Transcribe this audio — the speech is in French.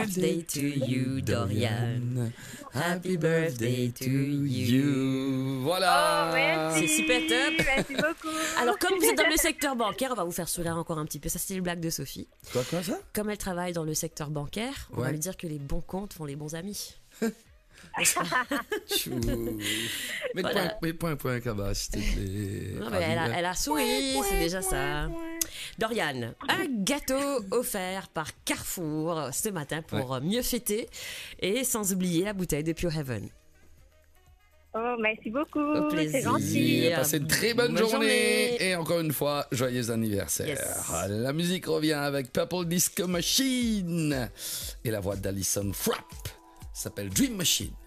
birthday to you, Dorian. Happy birthday to you. Voilà. Oh, merci. C'est super top. Merci beaucoup. Alors, comme vous êtes dans le secteur bancaire, on va vous faire sourire encore un petit peu. Ça, c'est une blague de Sophie. Quoi ça? Comme elle travaille dans le secteur bancaire, on va lui dire que les bons comptes font les bons amis. Chou. Mets Voilà. point, cabas, s'il te plaît. Non, mais elle a souri, c'est déjà ça. Dorian, un gâteau offert par Carrefour ce matin pour mieux fêter et sans oublier la bouteille de Pure Heaven. Oh, merci beaucoup. Au plaisir. C'est gentil. Passez une très bonne journée. Et encore une fois, joyeux anniversaire. Yes. La musique revient avec Purple Disco Machine. Et la voix d'Alison Frapp s'appelle Dream Machine.